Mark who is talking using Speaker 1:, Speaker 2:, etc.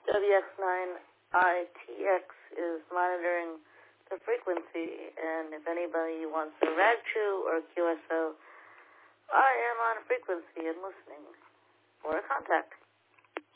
Speaker 1: WX9ITX is monitoring the frequency, and if anybody wants a RAG2 or QSO, I am on frequency and listening for a contact.